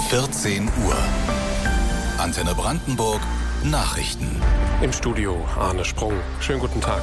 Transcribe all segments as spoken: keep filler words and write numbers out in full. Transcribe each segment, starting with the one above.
vierzehn Uhr. Antenne Brandenburg Nachrichten. Im Studio Arne Sprung. Schönen guten Tag.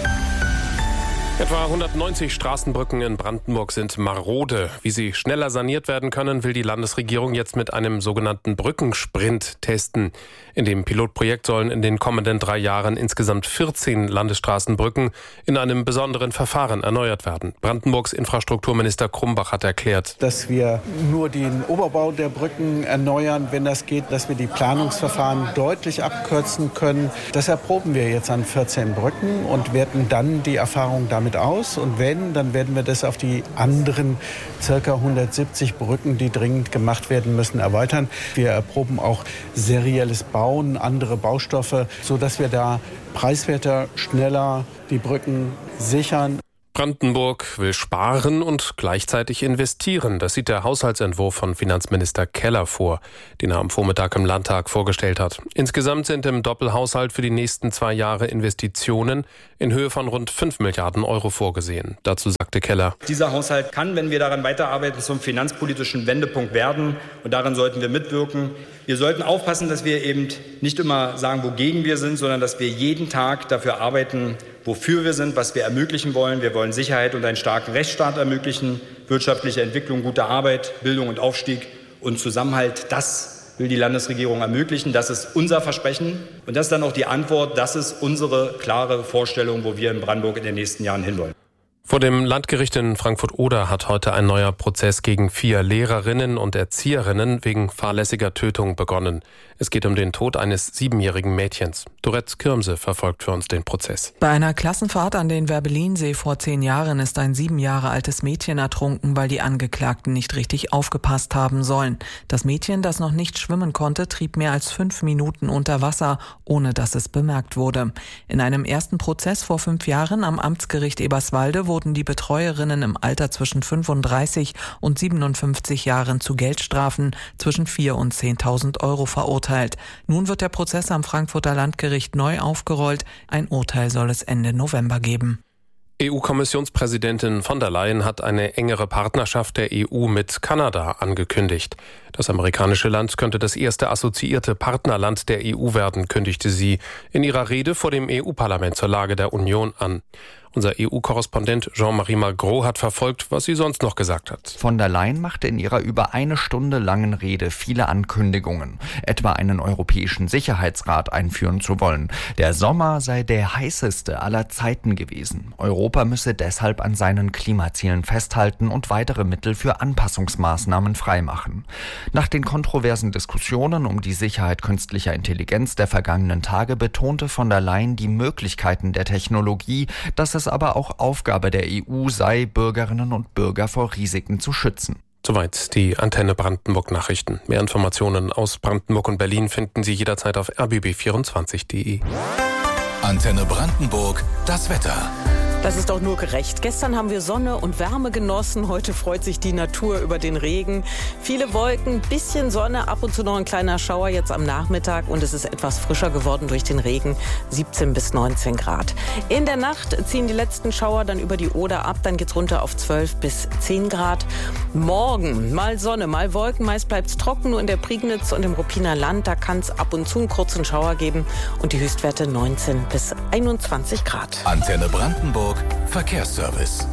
Etwa hundertneunzig Straßenbrücken in Brandenburg sind marode. Wie sie schneller saniert werden können, will die Landesregierung jetzt mit einem sogenannten Brückensprint testen. In dem Pilotprojekt sollen in den kommenden drei Jahren insgesamt vierzehn Landesstraßenbrücken in einem besonderen Verfahren erneuert werden. Brandenburgs Infrastrukturminister Krumbach hat erklärt, dass wir nur den Oberbau der Brücken erneuern, wenn das geht, dass wir die Planungsverfahren deutlich abkürzen können. Das erproben wir jetzt an vierzehn Brücken und werten dann die Erfahrung damit aus. Und wenn, dann werden wir das auf die anderen ca. hundertsiebzig Brücken, die dringend gemacht werden müssen, erweitern. Wir erproben auch serielles Bauen, andere Baustoffe, sodass wir da preiswerter, schneller die Brücken sichern. Brandenburg will sparen und gleichzeitig investieren. Das sieht der Haushaltsentwurf von Finanzminister Keller vor, den er am Vormittag im Landtag vorgestellt hat. Insgesamt sind im Doppelhaushalt für die nächsten zwei Jahre Investitionen in Höhe von rund fünf Milliarden Euro vorgesehen. Dazu sagte Keller: Dieser Haushalt kann, wenn wir daran weiterarbeiten, zum finanzpolitischen Wendepunkt werden. Und darin sollten wir mitwirken. Wir sollten aufpassen, dass wir eben nicht immer sagen, wogegen wir sind, sondern dass wir jeden Tag dafür arbeiten, wofür wir sind, was wir ermöglichen wollen. Wir wollen Sicherheit und einen starken Rechtsstaat ermöglichen, wirtschaftliche Entwicklung, gute Arbeit, Bildung und Aufstieg und Zusammenhalt. Das will die Landesregierung ermöglichen. Das ist unser Versprechen. Und das ist dann auch die Antwort. Das ist unsere klare Vorstellung, wo wir in Brandenburg in den nächsten Jahren hinwollen. Vor dem Landgericht in Frankfurt-Oder hat heute ein neuer Prozess gegen vier Lehrerinnen und Erzieherinnen wegen fahrlässiger Tötung begonnen. Es geht um den Tod eines siebenjährigen Mädchens. Dorette Kirmse verfolgt für uns den Prozess. Bei einer Klassenfahrt an den Werbelinsee vor zehn Jahren ist ein sieben Jahre altes Mädchen ertrunken, weil die Angeklagten nicht richtig aufgepasst haben sollen. Das Mädchen, das noch nicht schwimmen konnte, trieb mehr als fünf Minuten unter Wasser, ohne dass es bemerkt wurde. In einem ersten Prozess vor fünf Jahren am Amtsgericht Eberswalde wurde wurden die Betreuerinnen im Alter zwischen fünfunddreißig und siebenundfünfzig Jahren zu Geldstrafen zwischen vier und zehntausend Euro verurteilt. Nun wird der Prozess am Frankfurter Landgericht neu aufgerollt. Ein Urteil soll es Ende November geben. E U-Kommissionspräsidentin von der Leyen hat eine engere Partnerschaft der E U mit Kanada angekündigt. Das amerikanische Land könnte das erste assoziierte Partnerland der E U werden, kündigte sie in ihrer Rede vor dem E U-Parlament zur Lage der Union an. Unser E U-Korrespondent Jean-Marie Magro hat verfolgt, was sie sonst noch gesagt hat. Von der Leyen machte in ihrer über eine Stunde langen Rede viele Ankündigungen, etwa einen europäischen Sicherheitsrat einführen zu wollen. Der Sommer sei der heißeste aller Zeiten gewesen. Europa müsse deshalb an seinen Klimazielen festhalten und weitere Mittel für Anpassungsmaßnahmen freimachen. Nach den kontroversen Diskussionen um die Sicherheit künstlicher Intelligenz der vergangenen Tage betonte von der Leyen die Möglichkeiten der Technologie, dass es aber auch Aufgabe der E U sei, Bürgerinnen und Bürger vor Risiken zu schützen. Soweit die Antenne Brandenburg Nachrichten. Mehr Informationen aus Brandenburg und Berlin finden Sie jederzeit auf r b b vierundzwanzig punkt d e. Antenne Brandenburg, das Wetter. Das ist doch nur gerecht. Gestern haben wir Sonne und Wärme genossen. Heute freut sich die Natur über den Regen. Viele Wolken, bisschen Sonne, ab und zu noch ein kleiner Schauer jetzt am Nachmittag. Und es ist etwas frischer geworden durch den Regen. siebzehn bis neunzehn Grad. In der Nacht ziehen die letzten Schauer dann über die Oder ab. Dann geht's runter auf zwölf bis zehn Grad. Morgen mal Sonne, mal Wolken. Meist bleibt's trocken. Nur in der Prignitz und im Ruppiner Land, da kann es ab und zu einen kurzen Schauer geben. Und die Höchstwerte neunzehn bis einundzwanzig Grad. Antenne Brandenburg Verkehrsservice.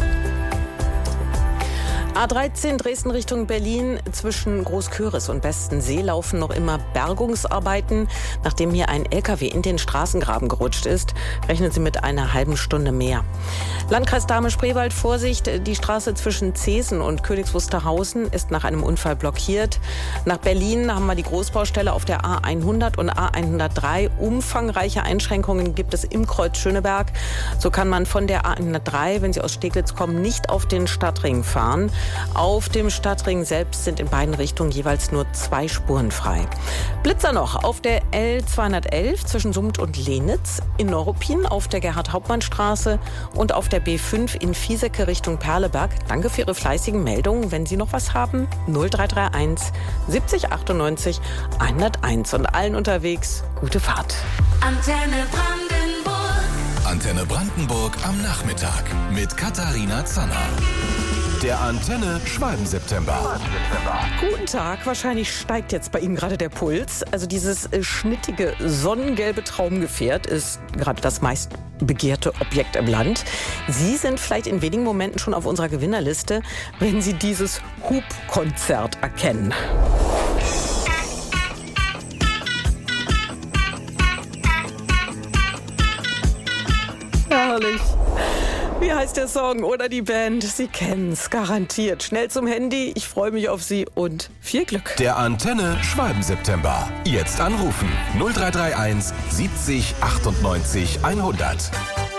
A dreizehn Dresden Richtung Berlin, zwischen Großköris und Bestensee laufen noch immer Bergungsarbeiten. Nachdem hier ein L K W in den Straßengraben gerutscht ist, rechnen Sie mit einer halben Stunde mehr. Landkreis Dahme-Spreewald, Vorsicht, die Straße zwischen Zeesen und Königs Wusterhausen ist nach einem Unfall blockiert. Nach Berlin haben wir die Großbaustelle auf der A hundert und A hundertdrei. Umfangreiche Einschränkungen gibt es im Kreuz Schöneberg. So kann man von der A hundertdrei, wenn Sie aus Steglitz kommen, nicht auf den Stadtring fahren. Auf dem Stadtring selbst sind in beiden Richtungen jeweils nur zwei Spuren frei. Blitzer noch auf der L zweihundertelf zwischen Summt und Lenitz, in Neuruppin auf der Gerhard-Hauptmann-Straße und auf der B fünf in Viesecke Richtung Perleberg. Danke für Ihre fleißigen Meldungen. Wenn Sie noch was haben, null drei drei eins siebzig achtundneunzig hunderteins. Und allen unterwegs gute Fahrt. Antenne Brandenburg. Antenne Brandenburg am Nachmittag mit Katharina Zanner. Der Antenne Schwalben-September. Guten Tag, wahrscheinlich steigt jetzt bei Ihnen gerade der Puls. Also dieses äh, schnittige, sonnengelbe Traumgefährt ist gerade das meist begehrte Objekt im Land. Sie sind vielleicht in wenigen Momenten schon auf unserer Gewinnerliste, wenn Sie dieses Hubkonzert erkennen. Herrlich. Wie heißt der Song oder die Band? Sie kennen's garantiert. Schnell zum Handy, ich freue mich auf Sie und viel Glück. Der Antenne Schwalben-September. Jetzt anrufen null drei drei eins siebzig achtundneunzig hundert.